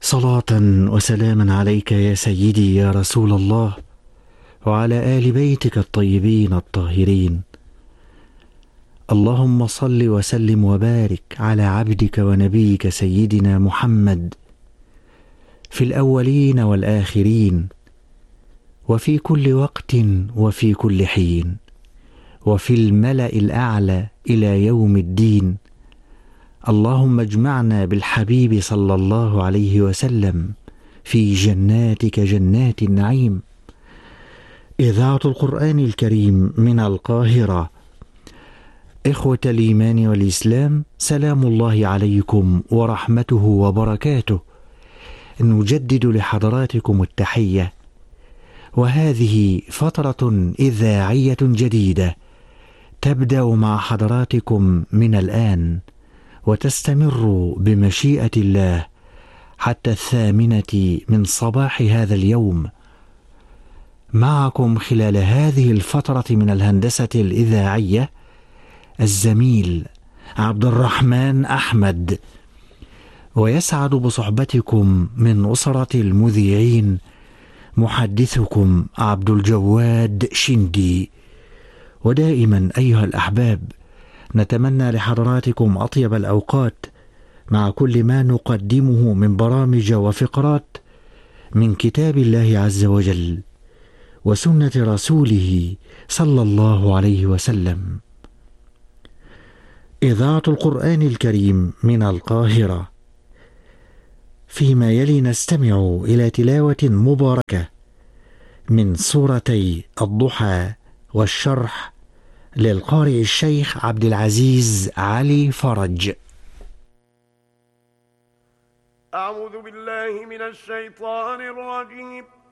صلاة وسلاما عليك يا سيدي يا رسول الله، وعلى آل بيتك الطيبين الطاهرين. اللهم صل وسلم وبارك على عبدك ونبيك سيدنا محمد في الأولين والآخرين، وفي كل وقت وفي كل حين، وفي الملأ الأعلى إلى يوم الدين. اللهم اجمعنا بالحبيب صلى الله عليه وسلم في جناتك جنات النعيم. إذاعة القرآن الكريم من القاهرة. إخوة الإيمان والإسلام، سلام الله عليكم ورحمته وبركاته. نجدد لحضراتكم التحية، وهذه فترة إذاعية جديدة تبدأ مع حضراتكم من الآن، وتستمر بمشيئة الله حتى 8 من صباح هذا اليوم. معكم خلال هذه الفترة من الهندسة الإذاعية الزميل عبد الرحمن أحمد، ويسعد بصحبتكم من أسرة المذيعين محدثكم عبد الجواد شندي. ودائما أيها الأحباب، نتمنى لحضراتكم أطيب الأوقات مع كل ما نقدمه من برامج وفقرات من كتاب الله عز وجل وسنة رسوله صلى الله عليه وسلم. إذاعة القرآن الكريم من القاهرة. فيما يلي نستمع إلى تلاوة مباركة من سورتي الضحى والشرح للقارئ الشيخ عبد العزيز علي فرج. أعوذ بالله من الشيطان الرجيم.